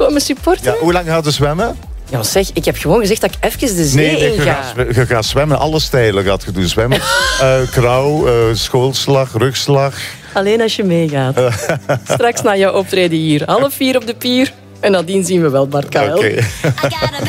komen supporteren? Ja, hoe lang gaat je zwemmen? Ja, zeg, ik heb gewoon gezegd dat ik even de zee in ga. Je gaat zwemmen. Alle stijlen gaat je doen. Zwemmen, krauw, schoolslag, rugslag. Alleen als je meegaat. Straks na jouw optreden hier. 3:30 op de pier. En nadien zien we wel Bart Kael. Okay.